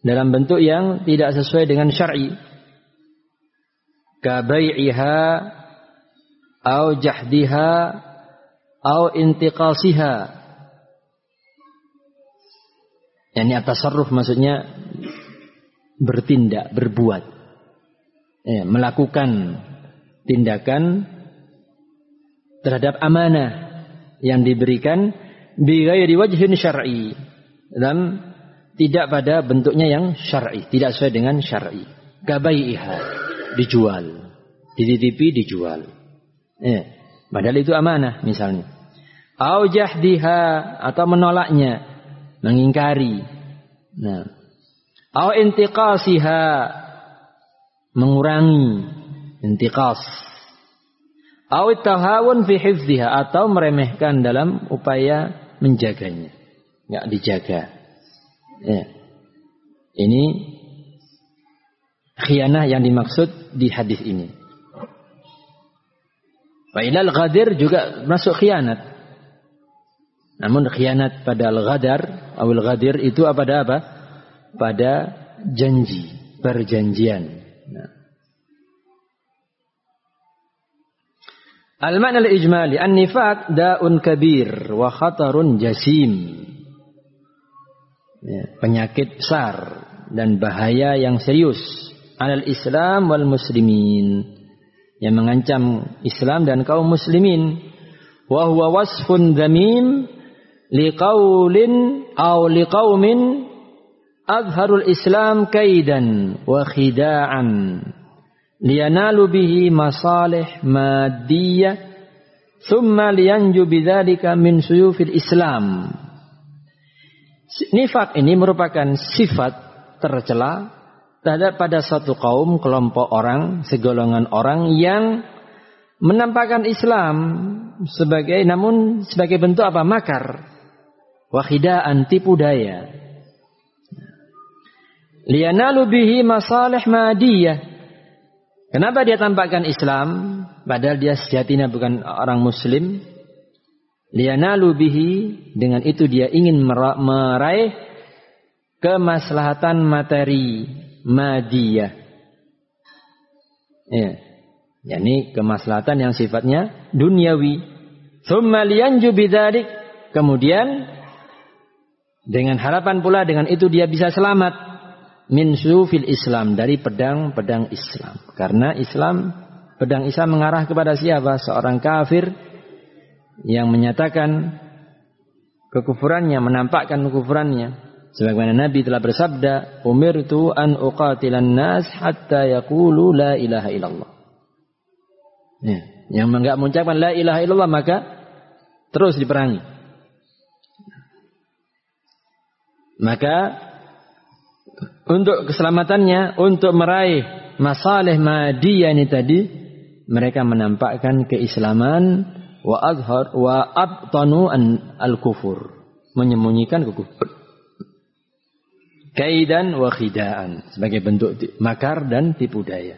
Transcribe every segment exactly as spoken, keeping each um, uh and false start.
dalam bentuk yang tidak sesuai dengan syar'i. Ka bai'iha au jahdiha au intiqasiha. Yani at-tasarruf maksudnya bertindak, berbuat. Ya, melakukan tindakan terhadap amanah yang diberikan bi ghairi wajhin syar'i, dan tidak pada bentuknya yang syar'i, tidak sesuai dengan syar'i. Ka bai'iha, dijual, dititipi, dijual. Ya, padahal itu amanah misalnya. Au jahdiha, atau menolaknya, mengingkari. Nah, au intiqasiha, mengurangi, intiqas. Au tahawun fi hifdhiha, atau meremehkan dalam upaya menjaganya, enggak dijaga. Ya. Ini khianah yang dimaksud di hadis ini. Wa ilal ghadir juga masuk khianat. Namun khianat pada al-ghadar atau al-ghadir itu pada apa? Pada janji, perjanjian. Nah. Al-ma'na al-ijmali, an-nifaq da'un kabir wa khatarun jasim. Ya, penyakit besar dan bahaya yang serius alal Islam wal muslimin, yang mengancam Islam dan kaum muslimin. Wa huwa wasfun dhamim liqaulin aw liqaumin azharul Islam kaidan wa khida'an liyanalu bihi masalih maddiyah thumma liyanju bidzalika min suyufil Islam. Nifak ini merupakan sifat tercela terhadap pada suatu kaum, kelompok orang, segolongan orang yang menampakkan Islam sebagai, namun sebagai bentuk apa? Makar, wakhidaan, tipu daya. Liyanalu bihi masalih madiyah. Kenapa dia tampakkan Islam padahal dia sejatinya bukan orang muslim? Liyanalu bihi, dengan itu dia ingin meraih kemaslahatan materi madiyah. Ya. yakni kemaslahatan yang sifatnya duniawi. Tsumma liyanju bidzalik, kemudian dengan harapan pula dengan itu dia bisa selamat min sufil Islam, dari pedang-pedang Islam. Karena Islam, pedang Islam mengarah kepada siapa? Seorang kafir yang menyatakan kekufurannya, menampakkan kekufurannya. Sebagaimana Nabi telah bersabda, umirtu an uqatilan nas hatta yaqulu la ilaha illallah. Ya, yang enggak mengucapkan la ilaha illallah maka terus diperangi. Maka untuk keselamatannya, untuk meraih masalih madiyah ini tadi, mereka menampakkan keislaman wa azhar wa abtanu an al-kufur, menyembunyikan kekufur. Kaidan wa khidaan, sebagai bentuk makar dan tipu daya.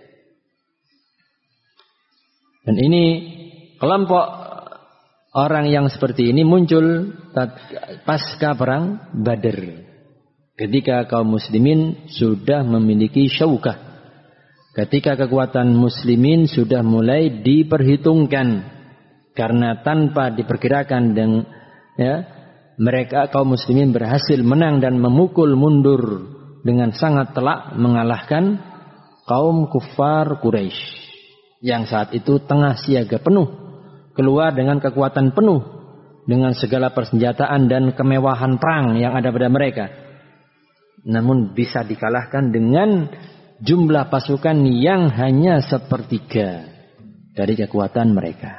Dan ini kelompok orang yang seperti ini muncul pasca perang Badar, ketika kaum muslimin sudah memiliki syaukah, ketika kekuatan muslimin sudah mulai diperhitungkan. Karena tanpa diperkirakan dengan ya, mereka kaum muslimin berhasil menang dan memukul mundur dengan sangat telak, mengalahkan kaum kufar Quraisy yang saat itu tengah siaga penuh, keluar dengan kekuatan penuh, dengan segala persenjataan dan kemewahan perang yang ada pada mereka. Namun bisa dikalahkan dengan jumlah pasukan yang hanya sepertiga dari kekuatan mereka.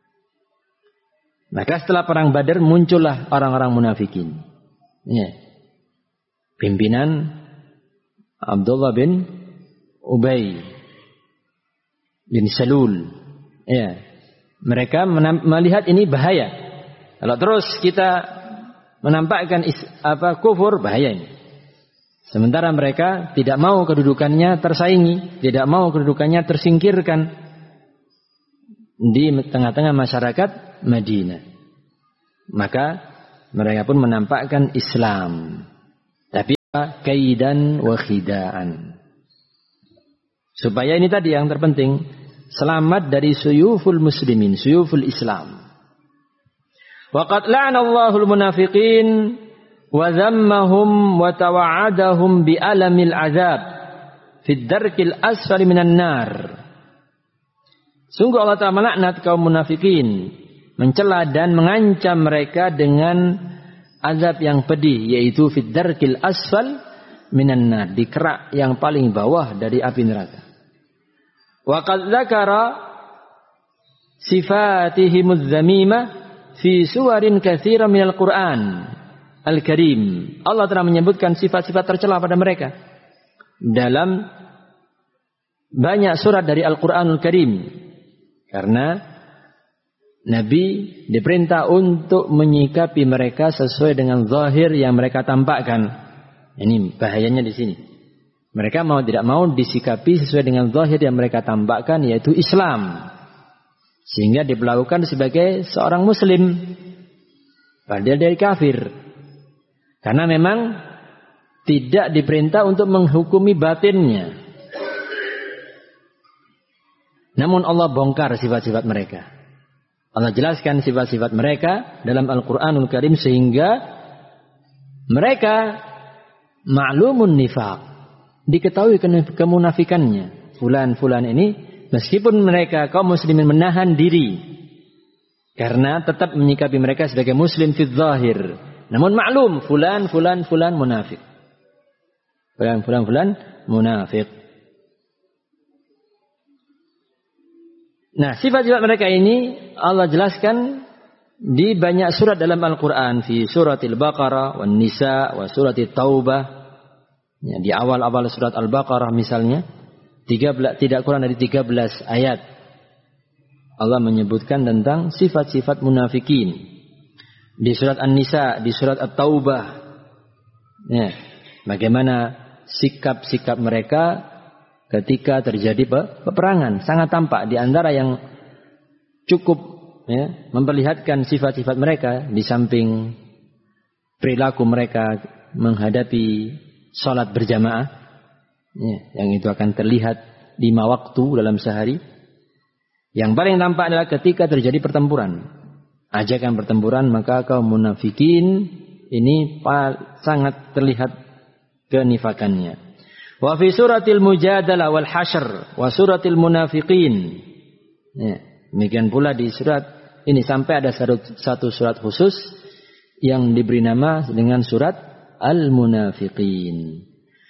Maka setelah perang Badar muncullah orang-orang munafikin. Ya. Pimpinan Abdullah bin Ubay bin Salul. Ya. Mereka melihat ini bahaya. Kalau terus kita menampakkan is, apa kufur, bahaya ini. Sementara mereka tidak mau kedudukannya tersaingi, tidak mau kedudukannya tersingkirkan di tengah-tengah masyarakat Madinah. Maka mereka pun menampakkan Islam. Tapi kaidan wa khidaan. Supaya ini tadi yang terpenting, selamat dari suyuful muslimin, suyuful Islam. Wa qad la'ana Allahul munafiqin wa dhammahum wa tawa'adahum bi alamil azab fid darkil asfali minan nar. Sungguh Allah Ta'ala melaknat kaum munafikin, mencela dan mengancam mereka dengan azab yang pedih, yaitu fid darkil asfal minan nar, di kerak yang paling bawah dari api neraka. Wa qad dzakara sifatihimudz dzamimah fi suwarin katsira minal Qur'an Al-Karim. Allah telah menyebutkan sifat-sifat tercela pada mereka dalam banyak surat dari Al-Qur'anul Karim. Karena Nabi diperintah untuk menyikapi mereka sesuai dengan zahir yang mereka tampakkan. Ini bahayanya di sini. Mereka mau tidak mau disikapi sesuai dengan zahir yang mereka tampakkan, yaitu Islam. Sehingga diperlakukan sebagai seorang muslim, padahal dari kafir. Karena memang tidak diperintah untuk menghukumi batinnya. Namun Allah bongkar sifat-sifat mereka. Allah jelaskan sifat-sifat mereka dalam Al-Quranul Karim sehingga mereka ma'lumun nifaq, diketahui kemunafikannya. Fulan-fulan ini meskipun mereka kaum muslimin menahan diri karena tetap menyikapi mereka sebagai muslim fid zahir, namun maklum fulan fulan fulan munafik. Fulan fulan fulan munafik. Nah, sifat-sifat mereka ini Allah jelaskan di banyak surat dalam Al-Qur'an, fi suratil Baqarah, wan Nisa, wa suratit Taubah. Ya, di awal-awal surat Al-Baqarah misalnya tiga belas, tidak kurang dari tiga belas ayat Allah menyebutkan tentang sifat-sifat munafikin. Di surat An-Nisa, di surat At-Taubah, ya, bagaimana sikap-sikap mereka ketika terjadi peperangan, sangat tampak. Di antara yang cukup ya, memperlihatkan sifat-sifat mereka, di samping perilaku mereka menghadapi sholat berjamaah, ya, yang itu akan terlihat lima waktu dalam sehari. Yang paling tampak adalah ketika terjadi pertempuran, ajakan pertempuran, maka kaum munafikin ini sangat terlihat kenifakannya. Wa fi suratil Mujadalah wal Hasyr wa suratil Munafiqin. Ya, demikian pula di surat ini sampai ada satu surat khusus yang diberi nama dengan surat Al-Munafiqin.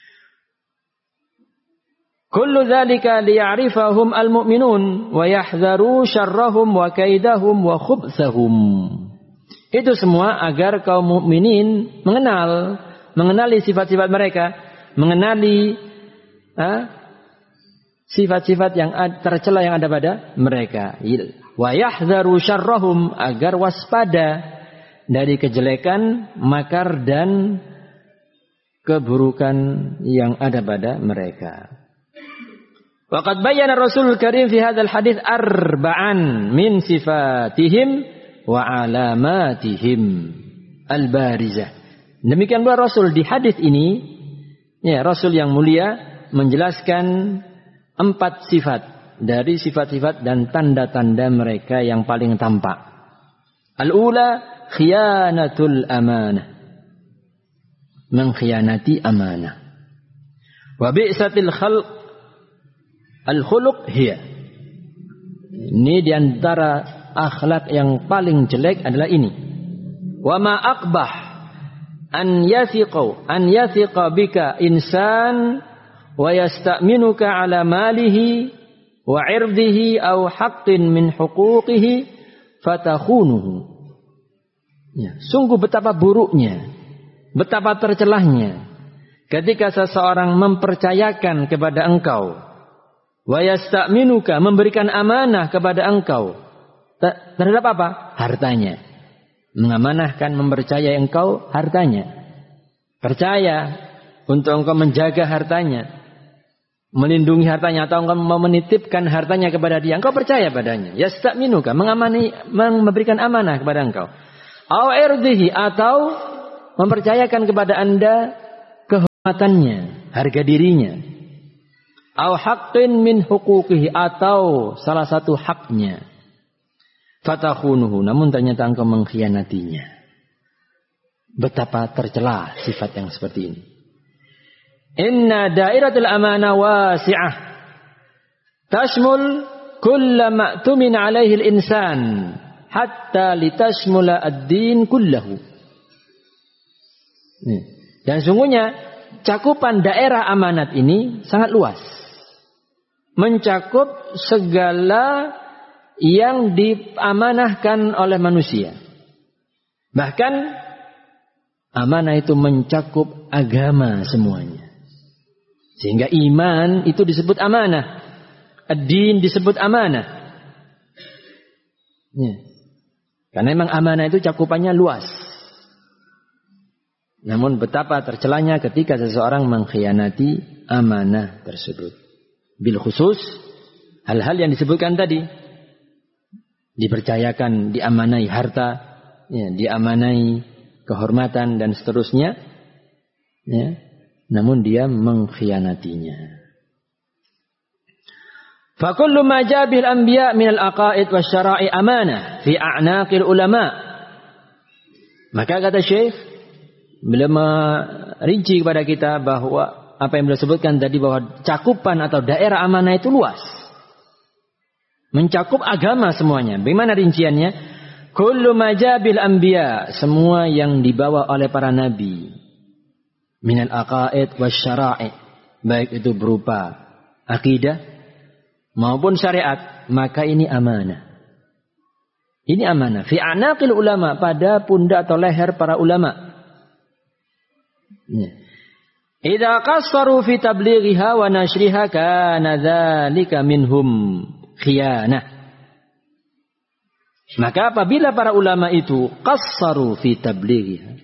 Kullu dzalika liya'rifahum al-mu'minun wa yahdharu syarrahum wa kaidahum wa khubthahum. Itu semua agar kaum mukminin mengenal, mengenali sifat-sifat mereka, mengenali ha, sifat-sifat yang tercela yang ada pada mereka. Wa yahdharu syarrahum, agar waspada dari kejelekan, makar dan keburukan yang ada pada mereka. Waqad bayyana Rasulul Karim fi hadzal hadits arba'an min sifatihim wa alamatihim al-barizah. Demikian pula Rasul di hadis ini, ya, Rasul yang mulia menjelaskan empat sifat dari sifat-sifat dan tanda-tanda mereka yang paling tampak. Al-ula khiyanatul amanah, mengkhianati amanah. Wa bi'satil khalq al-khuluq hiya. Ini diantara akhlak yang paling jelek adalah ini. Wa ma aqbah an yathiqu an yathiqa bika insan wa yasta'minuka ala malihi wa 'irdihi aw haqqin min huquqihi fatakhunuhu. Ya, sungguh betapa buruknya, betapa tercelahnya ketika seseorang mempercayakan kepada engkau, wa yasta'minuka, memberikan amanah kepada engkau terhadap apa? Hartanya. Mengamanahkan, mempercayai engkau hartanya. Percaya untuk engkau menjaga hartanya, melindungi hartanya, atau engkau mau menitipkan hartanya kepada dia, engkau percaya padanya. Yasta'minuka, mengamani, memberikan amanah kepada engkau. Au irdihi, atau mempercayakan kepada anda matannya, harga dirinya. Au haqqin min huquqihi, atau salah satu haknya. Fatakhunuhu, namun ternyata engkau mengkhianatinya. Betapa tercela sifat yang seperti ini. Inna dairatul amanah wasi'ah tashmul kulla ma'tumin alaihi al-insan hatta litashmula ad-din kullahu. Dan sungguhnya cakupan daerah amanat ini sangat luas. Mencakup segala yang diamanahkan oleh manusia. Bahkan amanah itu mencakup agama semuanya. Sehingga iman itu disebut amanah. Ad-din disebut amanah. Ya. Karena memang amanah itu cakupannya luas. Namun betapa tercelanya ketika seseorang mengkhianati amanah tersebut. Bil khusus hal-hal yang disebutkan tadi, dipercayakan, diamanai harta, ya, diamanai kehormatan dan seterusnya, ya, namun dia mengkhianatinya. Fa kullu ma jabil anbiya min al-aqaid wasyara'i amanah fi a'naqil ulama. Maka kata Syekh beliau merinci kepada kita bahwa apa yang beliau sebutkan tadi, bahwa cakupan atau daerah amanah itu luas. Mencakup agama semuanya. Bagaimana rinciannya? Kullu majabil anbiya, semua yang dibawa oleh para nabi. Minal aqaid wasyara'i, baik itu berupa akidah maupun syariat, maka ini amanah. Ini amanah. Fi anaqil ulama, pada pundak atau leher para ulama. Ya. Idza qassaru fi tablighiha wa nashriha kana dzalika minhum khiyanah. Maka apabila para ulama itu qassaru fi tablighiha,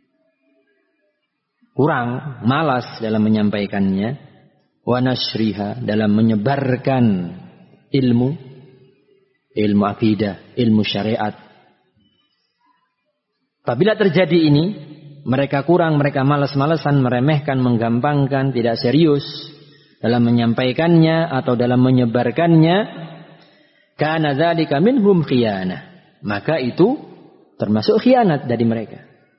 kurang, malas dalam menyampaikannya, wa nashriha, dalam menyebarkan ilmu, ilmu akidah, ilmu syariat. Apabila terjadi ini, mereka kurang, mereka malas-malasan, meremehkan, menggampangkan, tidak serius dalam menyampaikannya atau dalam menyebarkannya, kana dzalika minhum khiyanah, maka itu termasuk khianat dari mereka.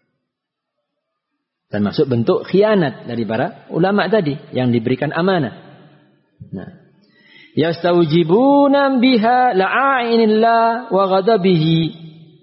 Termasuk bentuk khianat dari para ulama tadi yang diberikan amanah. Nah, yastawjibuna biha la'ainillah wa ghadabihi.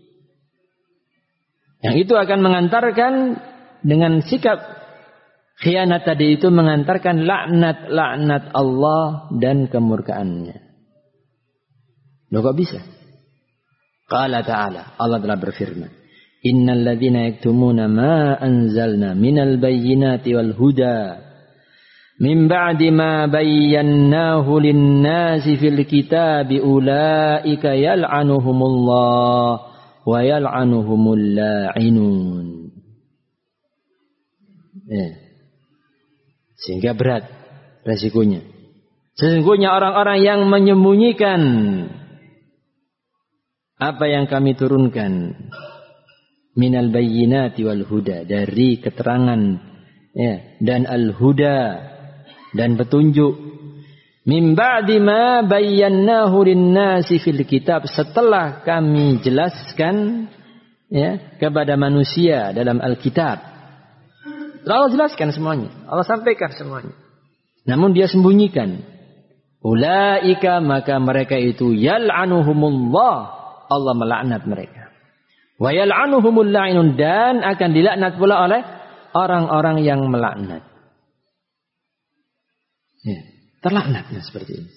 Yang itu akan mengantarkan, dengan sikap khianat tadi itu mengantarkan laknat-laknat Allah dan kemurkaannya. Loh kok bisa? Qala ta'ala, Allah telah berfirman, innal ladzina yaktumuna ma anzalna minal bayyinati wal huda min ba'di ma bayyannahu lin-nasi fil kitabi ulaika yal'anuhumullah wa yal'anuhumul la'inun. Ya. Sehingga berat resikonya. Sesungguhnya orang-orang yang menyembunyikan apa yang kami turunkan minal bayyinati wal huda, dari keterangan, ya, dan al huda, dan petunjuk. Min ba'di ma bayyannahu lin-nasi fil kitab, setelah kami jelaskan, ya, kepada manusia dalam Alkitab. Allah jelaskan semuanya, Allah sampaikan semuanya. Namun dia sembunyikan. Ulaika, maka mereka itu yal'anuhumullah, Allah melaknat mereka. Wa yal'anuhumul la'inun, dan akan dilaknat pula oleh orang-orang yang melaknat. Ya. Terlaknatnya seperti ini.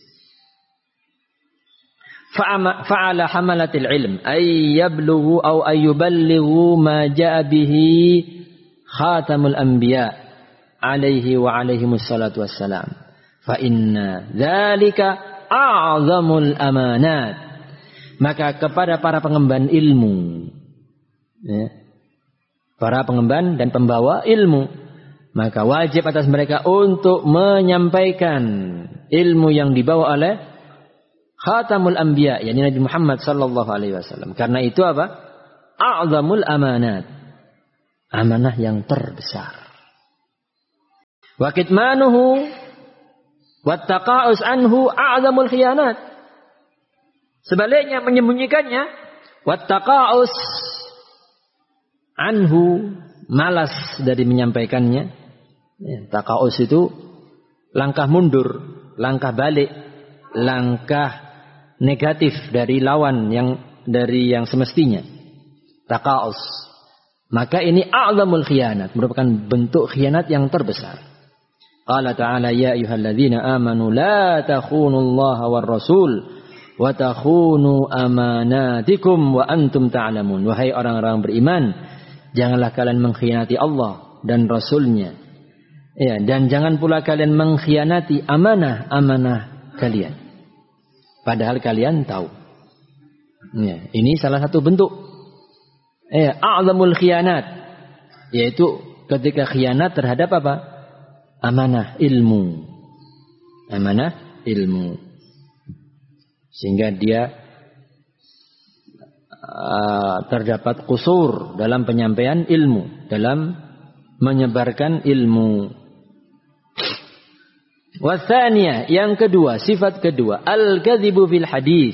Fa'ala hamalatil ilm ay yablughu aw ay yuballighu ma ja'a bihi khatamul anbiya alaihi wa alaihimus salatu wassalam. Fa inna dzalika a'zamul amanat. Maka kepada para pengemban ilmu, ya, para pengemban dan pembawa ilmu, maka wajib atas mereka untuk menyampaikan ilmu yang dibawa oleh Khatamul Anbiya, yakni Nabi Muhammad sallallahu alaihi wasallam. Karena itu apa? A'zamul amanat. Amanah yang terbesar. Wa kitmanuhu wattaqa'us anhu a'zamul khiyanat. Sebaliknya menyembunyikannya, wattaqa'us anhu, malas dari menyampaikannya. Ya, taqa'us itu langkah mundur, langkah balik, langkah negatif dari lawan yang dari yang semestinya. Taqa'us. Maka ini a'zamul khiyanat, merupakan bentuk khianat yang terbesar. Qala ta'ala ya ayyuhalladzina amanu la takhunullaha war rasul wa takhunu amanatikum wa antum ta'lamun. Wahai orang-orang beriman, janganlah kalian mengkhianati Allah dan Rasulnya. Ya, dan jangan pula kalian mengkhianati amanah-amanah kalian. Padahal kalian tahu. Ya, ini salah satu bentuk ya, a'zamul khianat, yaitu ketika khianat terhadap apa? Amanah ilmu. Amanah ilmu. Sehingga dia uh, terdapat qusur dalam penyampaian ilmu, dalam menyebarkan ilmu. Wasaniyah, yang kedua, sifat kedua, al-kadzibu fil hadis.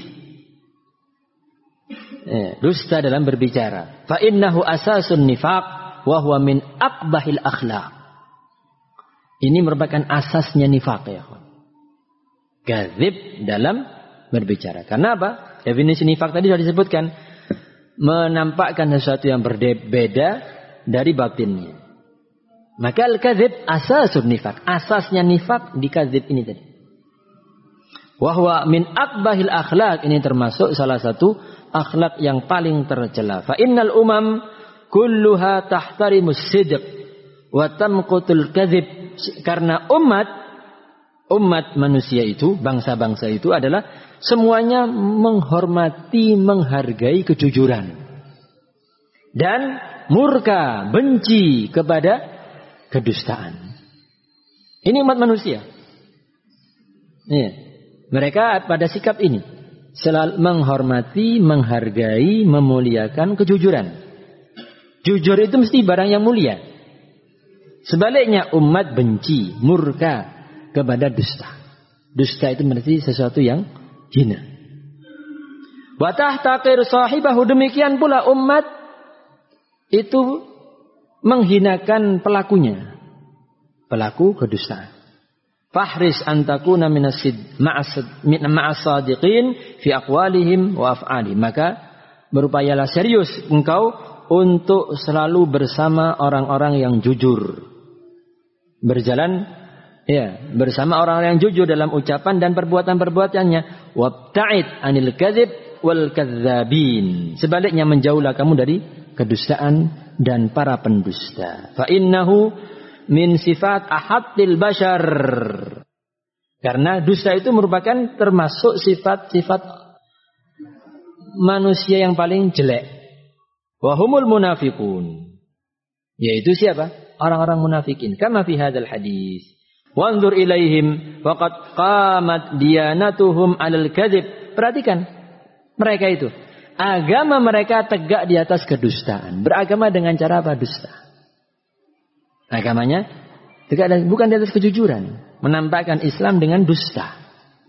Eh, dusta dalam berbicara. Fa innahu asasun nifaq wa huwa min aqbahil akhlaq. Ini merupakan asasnya nifaq ya. Kadzib dalam berbicara. Karena apa? Definisi nifaq tadi sudah disebutkan, menampakkan sesuatu yang berbeda dari batinnya. Maka al-kadzib asasun nifaq. Asasnya nifaq di kadzib ini tadi. Wa huwa min aqbahil akhlaq, ini termasuk salah satu akhlak yang paling tercela. Fa innal umam kulluha tahtarimus sidq wa tamqutul kadzib. Karena umat umat manusia itu, bangsa-bangsa itu adalah semuanya menghormati, menghargai kejujuran dan murka, benci kepada kedustaan. Ini umat manusia. Ya. Mereka pada sikap ini selalu menghormati, menghargai, memuliakan kejujuran. Jujur itu mesti barang yang mulia. Sebaliknya umat benci, murka kepada dusta. Dusta itu berarti sesuatu yang hina. Wa tahtaqir sahibahu, demikian pula umat itu menghinakan pelakunya, pelaku kedustaan. Fahris antakuna minasid ma'as sadiqin fi aqwalihim wa af'alihim. Maka berupayalah serius engkau untuk selalu bersama orang-orang yang jujur. Berjalan ya bersama orang-orang yang jujur dalam ucapan dan perbuatan-perbuatannya. Wabta'id anil kadzib wal kadzabin. Sebaliknya menjauhlah kamu dari kedustaan dan para pendusta. Fa innahu min sifat ahadil bashar. Karena dusta itu merupakan termasuk sifat-sifat manusia yang paling jelek. Wa humul munafiqun. Yaitu siapa? Orang-orang munafikin. Kama fi hadzal hadis. Wanzur ilaihim waqad qamat diyanatuhum 'alal kadzib. Perhatikan mereka itu. Agama mereka tegak di atas kedustaan. Beragama dengan cara apa? Dusta. Agamanya tegak bukan di atas kejujuran. Menampakkan Islam dengan dusta.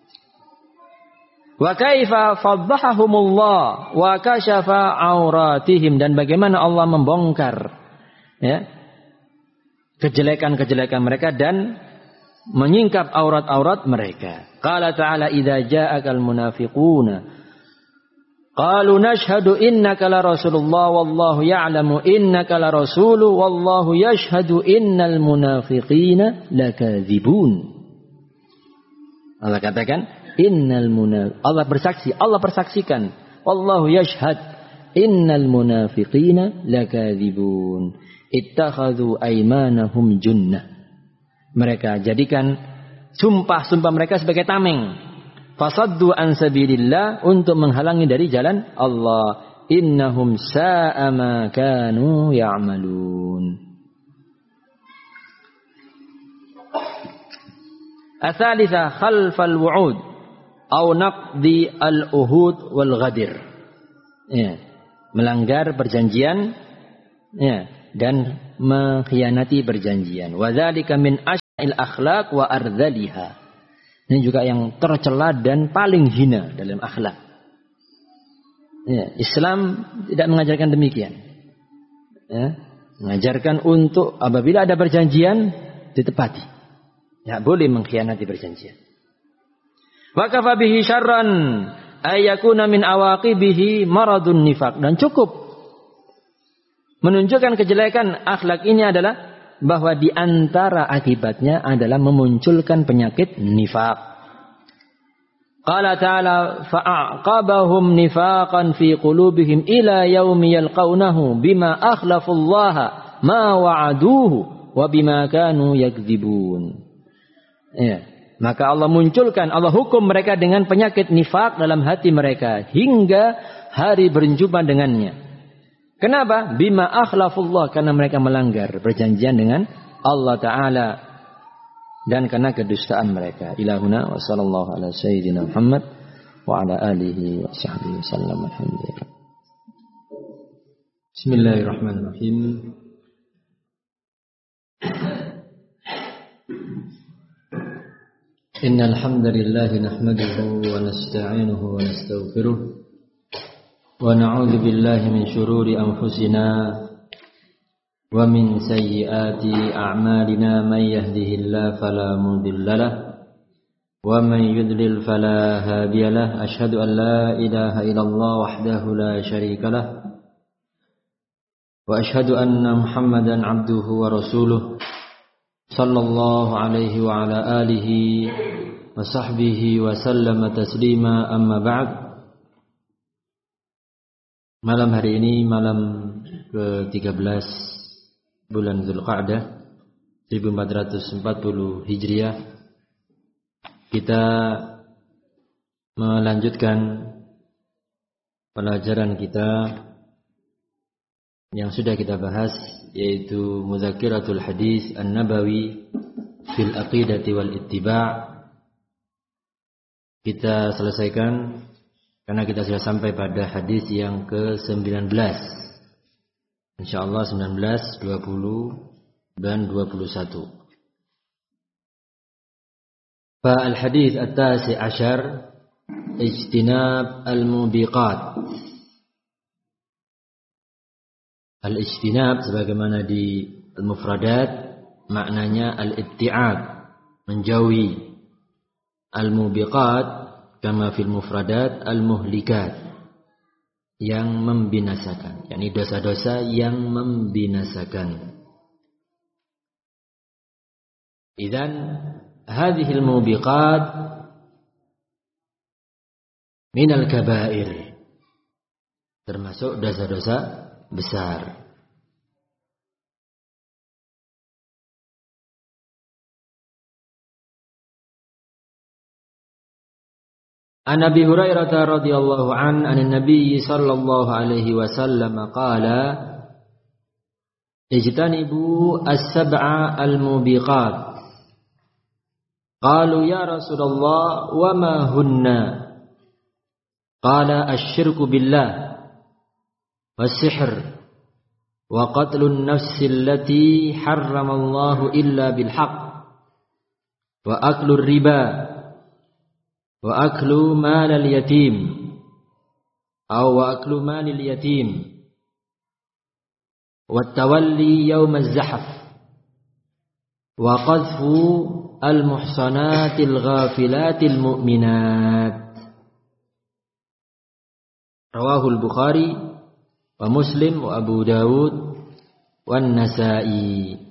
Wa kaifa faddahahumullah wa kashafa auratihim, dan bagaimana Allah membongkar ya kejelekan-kejelekan mereka dan menyingkap aurat-aurat mereka. Qala ta'ala idza ja'akal munafiquna qalu nashhadu innaka la rasulullah wallahu ya'lamu innaka la rasulu wallahu yashhadu innal munafiqina lakadzibun. Allah katakan innal munafiq, Allah bersaksi, Allah persaksikan, wallahu yashhad innal munafiqina lakadzibun. Ittakhadhu aymanahum junnah. Mereka jadikan sumpah-sumpah mereka sebagai tameng. Fasaddu an sabilillah, untuk menghalangi dari jalan Allah. Innahum sa'a ma kanu ya'malun. Athalitha khalfal wu'ud au naqdi al-uhud wal ghadir. Ya, melanggar perjanjian ya, dan mengkhianati perjanjian. Wa dzalika min il akhlaq wa ardhaliha. Ini juga yang tercela dan paling hina dalam akhlak. Ya, Islam tidak mengajarkan demikian. Ya, mengajarkan untuk apabila ada perjanjian ditepati. Ya, boleh mengkhianati perjanjian. Wa kafa bihi syarran ay yakuna min awaqibihi maradun nifaq. Dan cukup menunjukkan kejelekan akhlak ini adalah bahwa di antara akibatnya adalah memunculkan penyakit nifaq. Qala ta'ala fa'aqabahum nifaqan fi qulubihim ila yaumi yalqawnahu bima akhlafullaha ma wa'aduhu wa bima kanu yakdzibun. Ya, maka Allah munculkan, Allah hukum mereka dengan penyakit nifaq dalam hati mereka hingga hari berjumpa dengannya. Kenapa? Bima akhlafullah, karena mereka melanggar perjanjian dengan Allah Ta'ala dan karena kedustaan mereka. Ilahuna wa sallallahu ala sayyidina Muhammad wa ala alihi wa sahbihi wasallam. Alhamdulillah. Bismillahirrahmanirrahim. Innal hamdalillah nahmaduhu wa nasta'inuhu wa nastaghfiruh. ونعوذ بالله من شرور أنفسنا ومن سيئات أعمالنا من يهده الله فلا مضل له ومن يضلل فلا هادي له أشهد أن لا إله إلا الله وحده لا شريك له وأشهد أن محمدا عبده ورسوله صلى الله عليه وعلى آله وصحبه وسلم تسليما أما بعد. Malam hari ini malam ke tiga belas bulan Dzulqa'dah seribu empat ratus empat puluh Hijriah, kita melanjutkan pelajaran kita yang sudah kita bahas, yaitu Mudzakiratul Hadis An-Nabawi fil Aqidati wal Ittiba'. Kita selesaikan karena kita sudah sampai pada hadis yang ke sembilan belas. Insyaallah sembilan belas, dua puluh dan dua puluh satu. Fa al-hadis at-tasi' ashar ijtinab al-mubiqat. Al-ijtinab sebagaimana di al-mufradat maknanya al-ibti'ad, menjauhi. Al-mubiqat kama fil mufradat al-muhlikat, yang membinasakan, yakni dosa-dosa yang membinasakan. Idzan hadhihi al-mubiqat min al-kaba'ir, termasuk dosa-dosa besar. An Abi Hurairah radhiyallahu an an Nabi sallallahu alaihi wasallam qala ijtanibu as-sab'a al-mubiqat. Qalu ya Rasulullah wa ma hunna? Qala asy-syirku billah was-sihr wa qatlun nafsi allati harramallahu illa bil haqq wa aklur riba wa aklu malal yatim atau wa aklu malil yatim wa tawalli yawm az-zahf wa qadhfu al-muhsanatil ghafilatil mu'minat. Rawahu al-Bukhari wa Muslim wa Abu Dawud wa An-Nasa'i.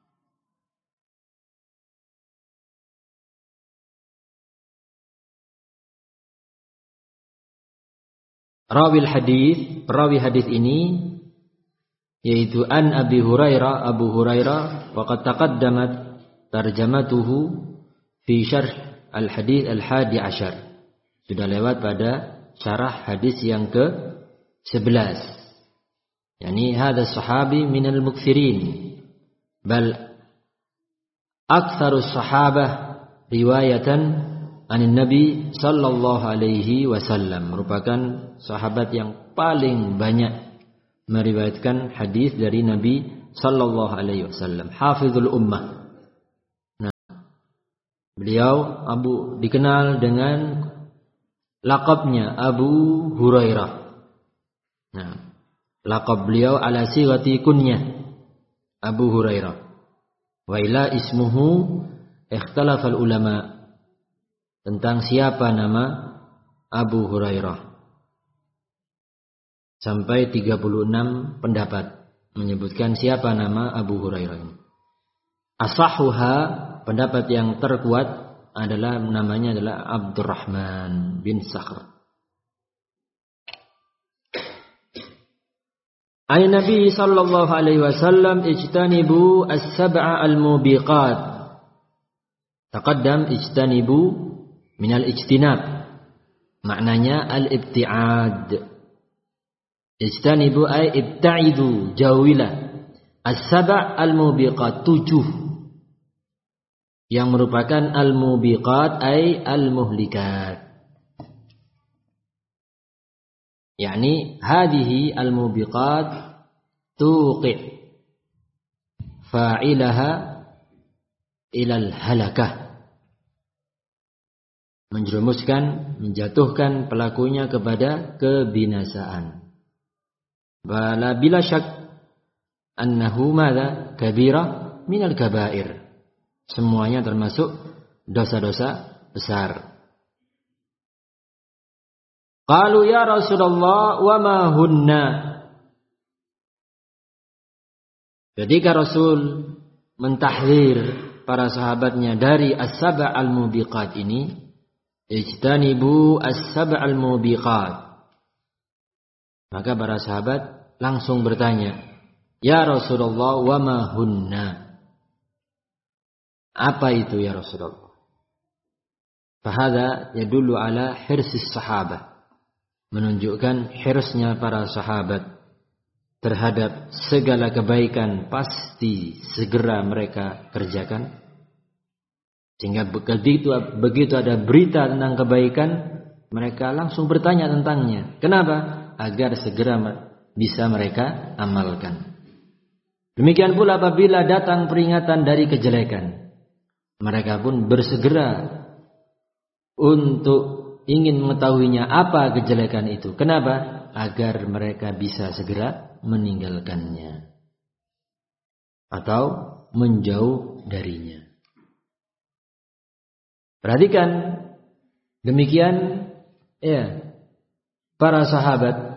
Rawi hadis, perawi hadis ini yaitu an Abi Hurairah, Abu Hurairah, wa qad taqaddamat tarjamatuhu fi syarh al-hadis al-hadi ashar. Sudah lewat pada syarah hadis yang ke sebelas. Yani hadha sahabi minal mukthirin, bal aktharus sahabah riwayatan anin Nabi sallallahu alaihi wasallam, merupakan sahabat yang paling banyak meriwayatkan hadis dari Nabi sallallahu alaihi wasallam. Hafizul ummah. Nah, Beliau Abu dikenal dengan laqabnya Abu Hurairah. Nah, laqab beliau ala sighati kunyah Abu Hurairah. Wa ila ismuhu ikhtalafa ulama, tentang siapa nama Abu Hurairah. Sampai tiga puluh enam pendapat menyebutkan siapa nama Abu Hurairah ini. Asahuha, pendapat yang terkuat adalah namanya adalah Abdurrahman bin Sakhr. An Nabi sallallahu alaihi wasallam ijtanibu as-sab'a al-mubiqat. Taqaddam ijtanibu min al-ijtinab. Maknanya al-ibti'ad. Ijtanibu ay ibta'idu, jauhilah. As-sab' al-mubiqat, tujuh yang merupakan al-mubiqat ay al-muhlikat. Yani hadhihi al-mubiqat tuqi' fa'ilaha ila al-halakah, menjerumuskan, menjatuhkan pelakunya kepada kebinasaan. Bala bila syak annahu madza kabira minal kabair, semuanya termasuk dosa-dosa besar. Qalu ya Rasulullah wa ma hunna. Ketika Rasul mentahdzir para sahabatnya dari as-sab' al-mubiqat ini, ijtanibu as-sab' al-mubiqat. Maka para sahabat langsung bertanya, ya Rasulullah wa ma hunna. Apa itu ya Rasulullah? Fahadha yadullu ala hirsis sahabah, menunjukkan hirsnya para sahabat terhadap segala kebaikan pasti segera mereka kerjakan. Sehingga begitu, begitu ada berita tentang kebaikan, mereka langsung bertanya tentangnya. Kenapa? Agar segera bisa mereka amalkan. Demikian pula apabila datang peringatan dari kejelekan, mereka pun bersegera untuk ingin mengetahuinya apa kejelekan itu. Kenapa? Agar mereka bisa segera meninggalkannya atau menjauh darinya. Perhatikan demikian ya, para sahabat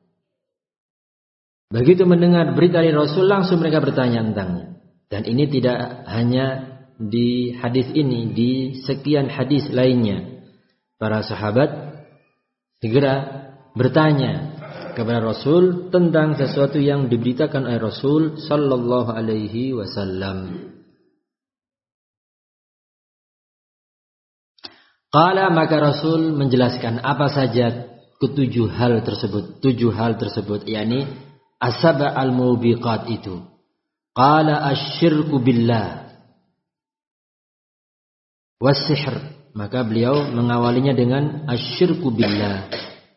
begitu mendengar berita dari Rasul langsung mereka bertanya tentangnya. Dan ini tidak hanya di hadis ini, di sekian hadis lainnya. Para sahabat segera bertanya kepada Rasul tentang sesuatu yang diberitakan oleh Rasul sallallahu alaihi wasallam. Qala, maka Rasul menjelaskan apa saja ketujuh hal tersebut, tujuh hal tersebut, yakni as-sab' al-mubiqat itu. Qala asyirku billah was-sihr. Maka beliau mengawalinya dengan asyirku billah.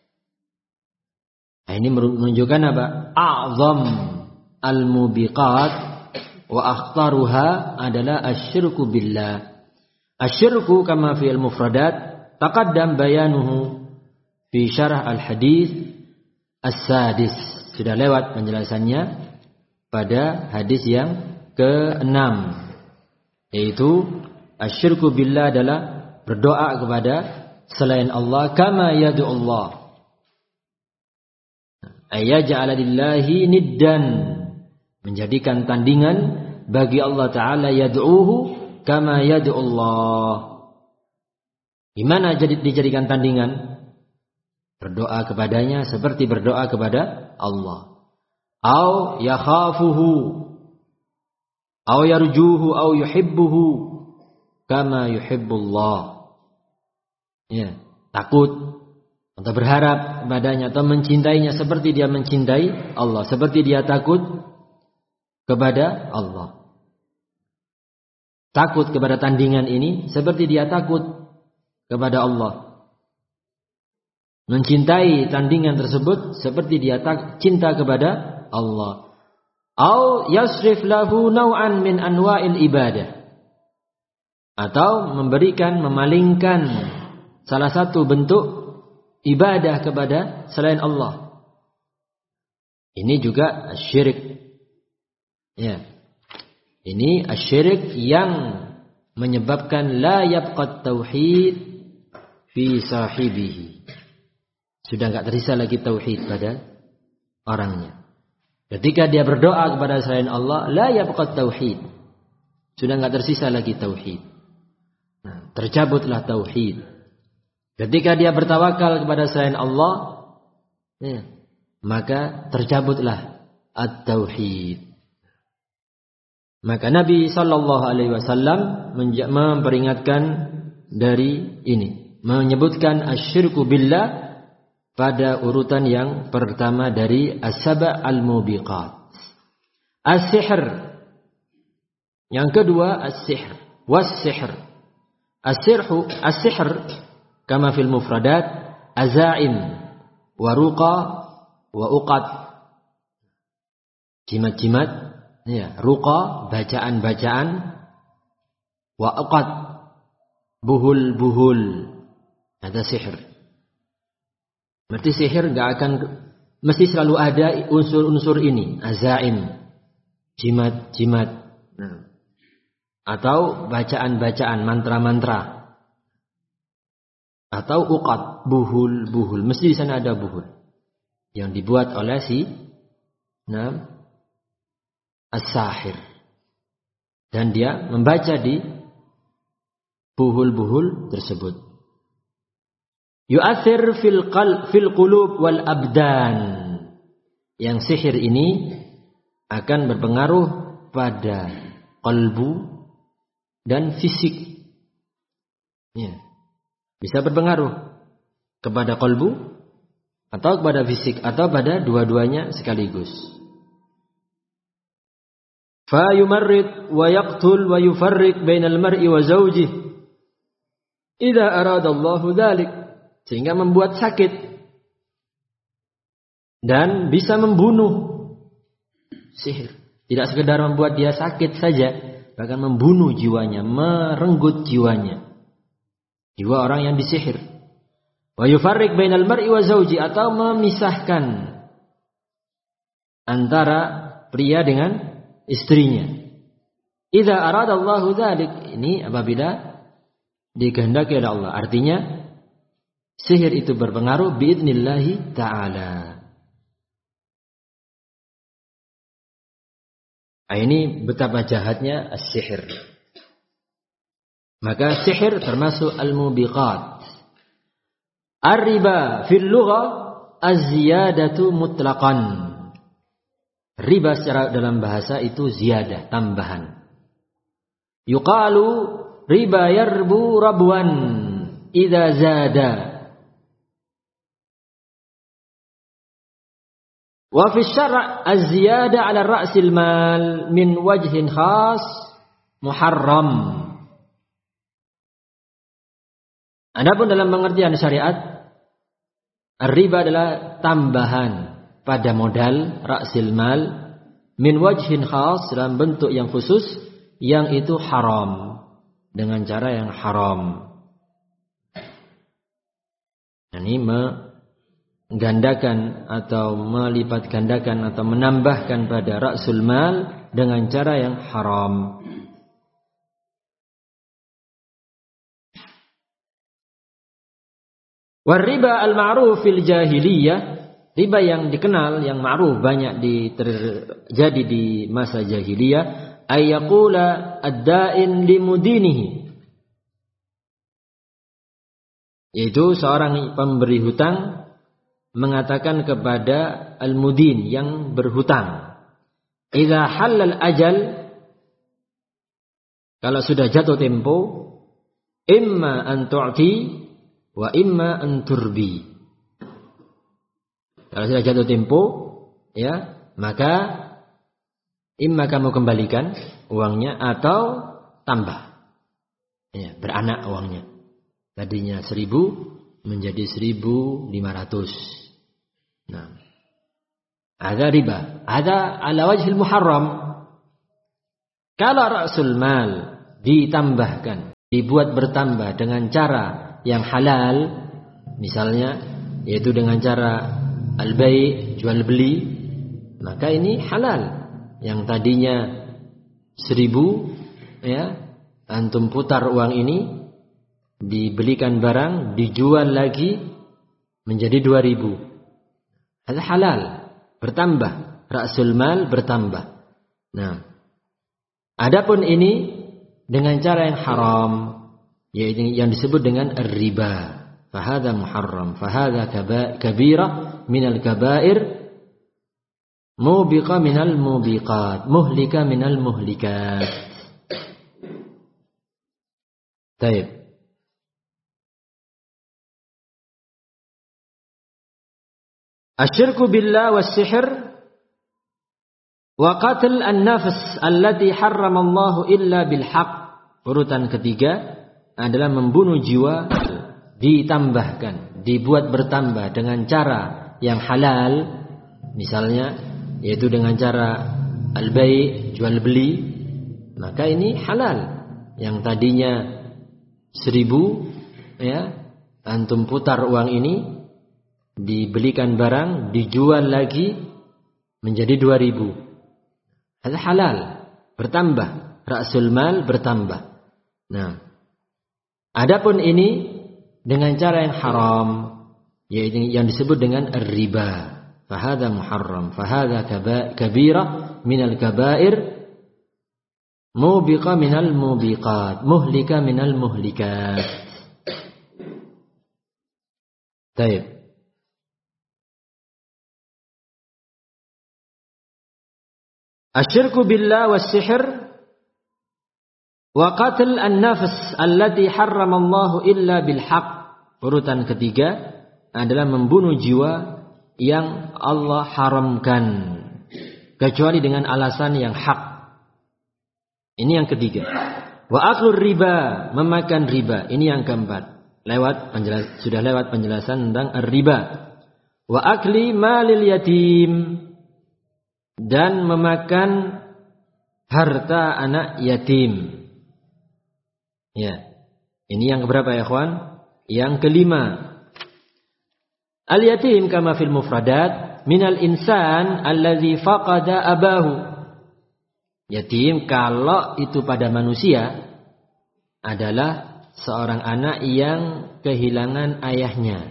Nah, ini menunjukkan apa? A'zam al-mubiqat wa akhtaruha adalah asyirku billah. Asyirku kama fi al-mufradat taqaddam bayanuhu fi syarah al-hadis as-sadis. Sudah lewat penjelasannya pada hadis yang keenam, yaitu asyirku billah adalah berdoa kepada selain Allah, kama yad'u Allah. Ayaj'ala lillahi niddan, menjadikan tandingan bagi Allah Ta'ala, yad'uhu kama yad'u Allah. Gimana jadi dijadikan tandingan? Berdoa kepadanya seperti berdoa kepada Allah. Au yakhafuhu au yarjuhu au yuhibbuhu kama yuhibbullah. Ya, takut atau berharap kepadanya atau mencintainya seperti dia mencintai Allah, seperti dia takut kepada Allah. Takut kepada tandingan ini seperti dia takut kepada Allah. Mencintai tandingan tersebut seperti dia tak cinta kepada Allah. Au yasrif lahu naw'an min anwa'il ibadah. atau memberikan, memalingkan salah satu bentuk ibadah kepada selain Allah. Ini juga syirik. Ya. Ini syirik yang menyebabkan la yabqa tauhid fi sahibihi. Sudah enggak tersisa lagi tauhid pada orangnya. Ketika dia berdoa kepada selain Allah, la yabqa tauhid. Sudah enggak tersisa lagi tauhid. Nah, tercabutlah tauhid. Ketika dia bertawakal kepada selain Allah, ya, maka tercabutlah at-tauhid. Maka Nabi sallallahu alaihi wasallam memperingatkan dari ini, menyebutkan asyirku billah pada urutan yang pertama dari as-saba' al-mubiqat. As-sihr. Yang kedua as-sihr, was-sihr. As-sirhu, as-sihr kama fil mufradat azaim wa ruqa wa uqad. Jimat-jimat, ya, ruqa, bacaan-bacaan, wa uqad, buhul-buhul. Ada sihir. Berarti sihir enggak akan, mesti selalu ada unsur-unsur ini, azaim, jimat-jimat, nah, atau bacaan-bacaan, mantra-mantra, atau uqad, buhul-buhul. Mesti di sana ada buhul yang dibuat oleh si, nah, as-sahir. Dan dia membaca di buhul-buhul tersebut. Yu'athir fil qalb fil qulub wal abdan. Yang sihir ini akan berpengaruh pada kalbu dan fisik. Ya. Bisa berpengaruh kepada kalbu atau kepada fisik atau pada dua-duanya sekaligus. Fa yumarrid wa yaqtul wa yufarriq bainal mar'i wa zawjihi idza arada Allahu dzalik, sehingga membuat sakit dan bisa membunuh. Sihir tidak sekedar membuat dia sakit saja, bahkan membunuh jiwanya, merenggut jiwanya, jiwa orang yang disihir. Wa yufarriq bainal mar'i wa zawjihi, atau memisahkan antara pria dengan istrinya. Idza aradallahu dzalik, ini apabila dikehendaki oleh Allah. Artinya sihir itu berpengaruh biidznillah taala. Nah, ini betapa jahatnya as-sihir. Maka sihir termasuk al-mubiqat. Ar-riba fil lughah az-ziyadatu mutlaqan. Riba secara dalam bahasa itu ziyadah, tambahan. Yuqalu riba yarbu rabwan idza zada. Wa fi syara' az-ziyada 'ala ra'sil mal min wajhin khas muharram. Adapun dalam pengertian syariat, riba adalah tambahan pada modal ra'sil mal min wajhin khas, dalam bentuk yang khusus, yang itu haram, dengan cara yang haram. Ini menggandakan atau melipat gandakan atau menambahkan pada ra'sul mal dengan cara yang haram. War riba al-ma'ruf fil jahiliyah, riba yang dikenal, yang ma'ruf, banyak di, terjadi di masa jahiliyah, ayyaqula ad-da'in limudinihi, yaitu seorang pemberi hutang mengatakan kepada al-mudin, yang berhutang, idza halal ajal, kalau sudah jatuh tempo, imma an tu'ti wa imma an turbi. Kalau sudah jatuh tempo, ya, maka imma kamu kembalikan uangnya atau tambah, ya, beranak uangnya. Tadinya seribu menjadi seribu lima ratus. Nah, ada riba, ada ala wajhil muharram. Kalau ra'sul mal ditambahkan dibuat bertambah dengan cara yang halal, misalnya yaitu dengan cara al-bai', jual beli, maka ini halal. Yang tadinya seribu, ya, antum putar uang ini, dibelikan barang, dijual lagi menjadi dua ribu. Itu halal, bertambah, ra'sul mal bertambah. Nah, adapun ini dengan cara yang haram, yaitu yang disebut dengan riba. Fahadha muharram, fahadha kabirah minal kabair, mubiqa minal mubiqat, muhlika minal muhlikat. Baik. Asyirku billah was-sihr wa qatl an-nafs allati harramallahu illa bil haqq. Urutan ketiga adalah membunuh jiwa, ditambahkan, dibuat bertambah dengan cara yang halal, misalnya yaitu dengan cara al-bai', jual beli, maka ini halal. Yang tadinya seribu, ya, antum putar uang ini, dibelikan barang, dijual lagi menjadi dua ribu. Itu halal, bertambah, ra'sul mal bertambah. Nah, adapun ini dengan cara yang haram, yaitu yang disebut dengan riba. Fahadha muharram, fahadha kabirah minal kabair, mubiqa minal mubiqat, muhlika minal muhlikat. Baik. Asyirku billah was-sihr wa qatl an-nafs allati harramallahu illa bil haqq. Urutan ketiga adalah membunuh jiwa yang Allah haramkan kecuali dengan alasan yang hak. Ini yang ketiga. Wa aklur riba, memakan riba. Ini yang keempat. Lewat penjelas, sudah lewat penjelasan tentang riba. Wa akli malil yatim, dan memakan harta anak yatim. Ya. Ini yang keberapa ya, kawan? Yang kelima. Al-yatim kama fil mufradat minal insan alladzi faqada abahu. Yatim kalau itu pada manusia adalah seorang anak yang kehilangan ayahnya.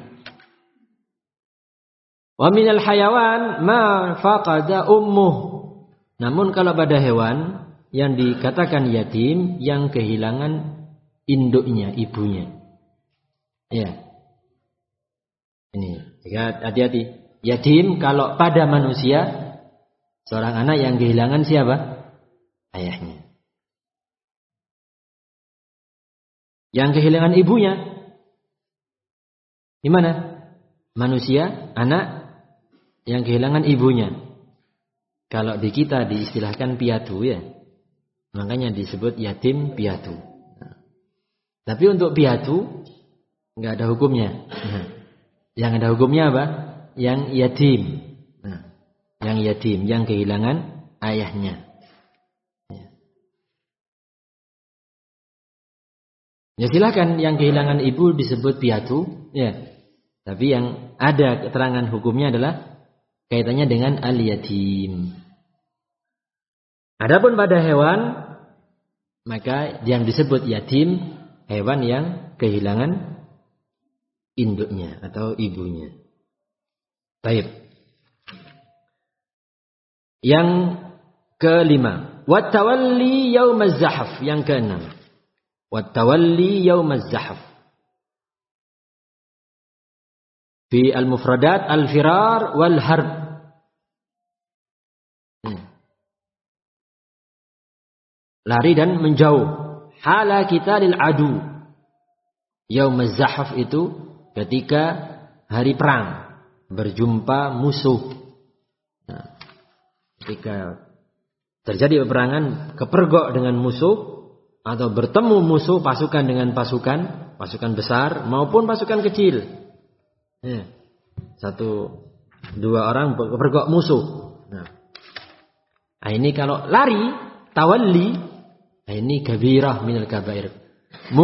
Wa minal hayawan ma faqada ummuh. Namun kalau pada hewan yang dikatakan yatim yang kehilangan induknya, ibunya. Ya. Ini, hati-hati. Yatim kalau pada manusia seorang anak yang kehilangan siapa? Ayahnya. Yang kehilangan ibunya gimana? Manusia, anak yang kehilangan ibunya. Kalau di kita diistilahkan piatu, ya. Makanya disebut yatim piatu. Nah. Tapi untuk piatu nggak ada hukumnya. Nah. Yang ada hukumnya apa? Yang yatim. Nah. Yang yatim, yang kehilangan ayahnya. Ya. Ya silakan yang kehilangan ibu disebut piatu, ya. Tapi yang ada keterangan hukumnya adalah kaitannya dengan al-yatim. Adapun pada hewan, maka yang disebut yatim hewan yang kehilangan induknya atau ibunya. Baik. Yang kelima, wat-tawalli yaumaz zahf. Yang keenam, wat-tawalli yaumaz zahf. Fi al-mufradat al-firar wal harb. Hmm. Lari dan menjauh. Hala kita lil adu. Yaumaz zahf itu ketika hari perang, berjumpa musuh. Nah, ketika terjadi peperangan, kepergok dengan musuh atau bertemu musuh pasukan dengan pasukan, pasukan besar maupun pasukan kecil. Ya. Satu dua orang kepergok musuh. Nah. nah ini kalau lari, tawalli, nah ini kabirah minal kabair.